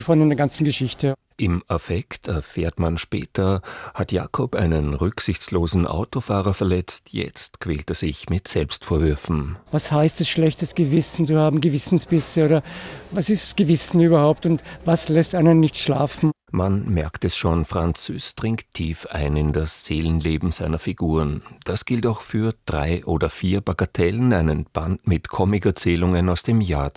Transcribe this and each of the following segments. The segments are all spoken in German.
von der ganzen Geschichte. Im Affekt erfährt man später, hat Jakob einen rücksichtslosen Autofahrer verletzt, jetzt quält er sich mit Selbstvorwürfen. Was heißt es, schlechtes Gewissen zu haben, Gewissensbisse oder was ist Gewissen überhaupt und was lässt einen nicht schlafen? Man merkt es schon, Franz Süß dringt tief ein in das Seelenleben seiner Figuren. Das gilt auch für 3 oder 4 Bagatellen, einen Band mit Comicerzählungen aus dem Jahr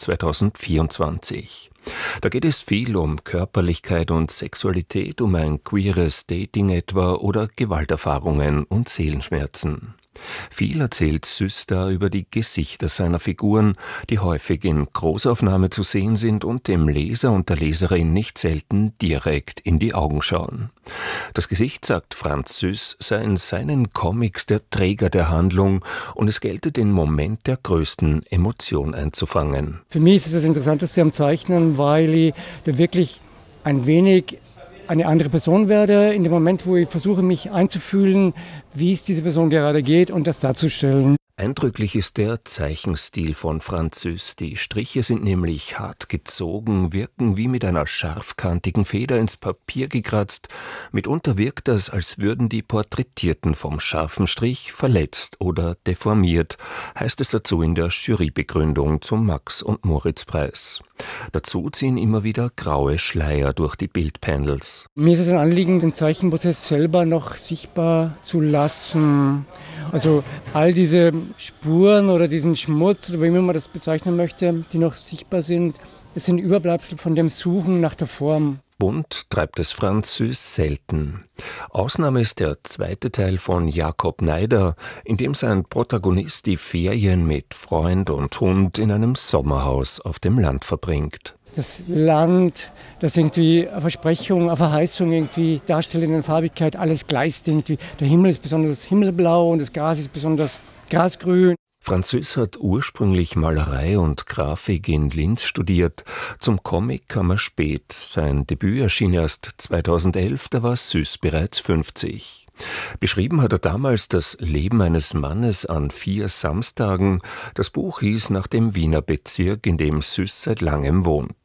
2024. Da geht es viel um Körperlichkeit und Sexualität, um ein queeres Dating etwa oder Gewalterfahrungen und Seelenschmerzen. Viel erzählt Süß da über die Gesichter seiner Figuren, die häufig in Großaufnahme zu sehen sind und dem Leser und der Leserin nicht selten direkt in die Augen schauen. Das Gesicht, sagt Franz Süß, sei in seinen Comics der Träger der Handlung und es gelte den Moment der größten Emotion einzufangen. Für mich ist es das Interessanteste am Zeichnen, weil ich da wirklich ein wenig eine andere Person werde, in dem Moment, wo ich versuche, mich einzufühlen, wie es dieser Person gerade geht und das darzustellen. Eindrücklich ist der Zeichenstil von Franz Süß. Die Striche sind nämlich hart gezogen, wirken wie mit einer scharfkantigen Feder ins Papier gekratzt. Mitunter wirkt das, als würden die Porträtierten vom scharfen Strich verletzt oder deformiert, heißt es dazu in der Jurybegründung zum Max- und Moritz-Preis. Dazu ziehen immer wieder graue Schleier durch die Bildpanels. Mir ist es ein Anliegen, den Zeichenprozess selber noch sichtbar zu lassen. Also all diese Spuren oder diesen Schmutz, oder wie immer man das bezeichnen möchte, die noch sichtbar sind, es sind Überbleibsel von dem Suchen nach der Form. Bunt treibt es Franz Süß selten. Ausnahme ist der 2. Teil von Jakob Neider, in dem sein Protagonist die Ferien mit Freund und Hund in einem Sommerhaus auf dem Land verbringt. Das Land, das irgendwie eine Versprechung, eine Verheißung irgendwie darstellt in der Farbigkeit, alles gleist irgendwie. Der Himmel ist besonders himmelblau und das Gras ist besonders grasgrün. Franz Süß hat ursprünglich Malerei und Grafik in Linz studiert. Zum Comic kam er spät. Sein Debüt erschien erst 2011, da war Süß bereits 50. Beschrieben hat er damals das Leben eines Mannes an 4 Samstagen. Das Buch hieß nach dem Wiener Bezirk, in dem Süß seit langem wohnt,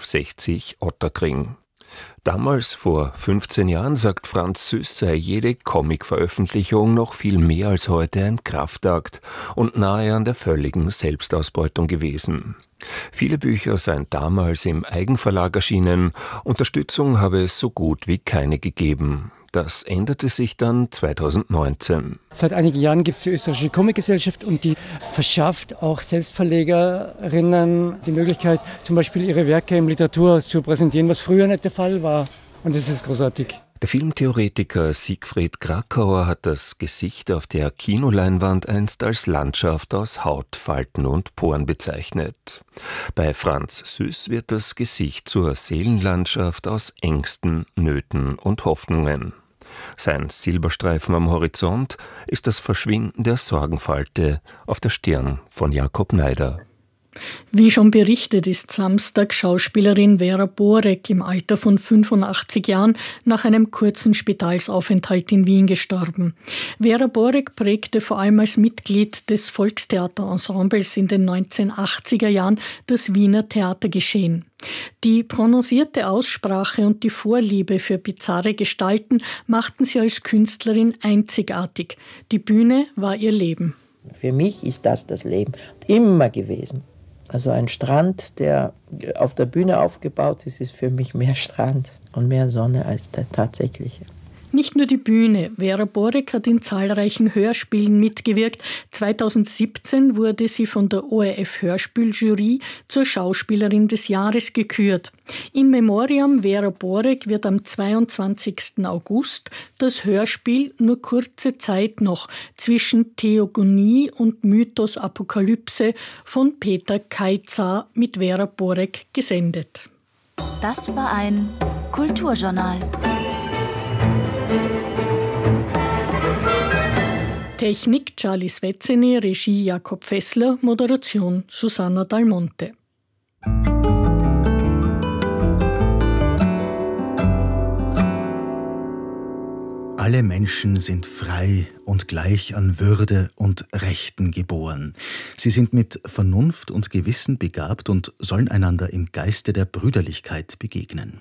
1160 Ottakring. Damals, vor 15 Jahren, sagt Franz Süß, sei jede Comic-Veröffentlichung noch viel mehr als heute ein Kraftakt und nahe an der völligen Selbstausbeutung gewesen. Viele Bücher seien damals im Eigenverlag erschienen, Unterstützung habe es so gut wie keine gegeben. Das änderte sich dann 2019. Seit einigen Jahren gibt es die Österreichische Comicgesellschaft und die verschafft auch Selbstverlegerinnen die Möglichkeit, zum Beispiel ihre Werke im Literaturhaus zu präsentieren, was früher nicht der Fall war. Und das ist großartig. Der Filmtheoretiker Siegfried Krakauer hat das Gesicht auf der Kinoleinwand einst als Landschaft aus Haut, Falten und Poren bezeichnet. Bei Franz Süß wird das Gesicht zur Seelenlandschaft aus Ängsten, Nöten und Hoffnungen. Sein Silberstreifen am Horizont ist das Verschwinden der Sorgenfalte auf der Stirn von Jakob Neider. Wie schon berichtet, ist Samstag Schauspielerin Vera Borek im Alter von 85 Jahren nach einem kurzen Spitalsaufenthalt in Wien gestorben. Vera Borek prägte vor allem als Mitglied des Volkstheaterensembles in den 1980er Jahren das Wiener Theatergeschehen. Die prononcierte Aussprache und die Vorliebe für bizarre Gestalten machten sie als Künstlerin einzigartig. Die Bühne war ihr Leben. Für mich ist das Leben immer gewesen. Also ein Strand, der auf der Bühne aufgebaut ist, ist für mich mehr Strand und mehr Sonne als der tatsächliche. Nicht nur die Bühne. Vera Borek hat in zahlreichen Hörspielen mitgewirkt. 2017 wurde sie von der ORF-Hörspieljury zur Schauspielerin des Jahres gekürt. In Memoriam Vera Borek wird am 22. August das Hörspiel Nur kurze Zeit noch zwischen Theogonie und Mythos Apokalypse von Peter Kaizar mit Vera Borek gesendet. Das war ein Kulturjournal. Technik Charlie Svezzeni, Regie Jakob Fessler, Moderation Susanna Dalmonte. Alle Alle Menschen sind frei und gleich an Würde und Rechten geboren. Sie sind mit Vernunft und Gewissen begabt und sollen einander im Geiste der Brüderlichkeit begegnen.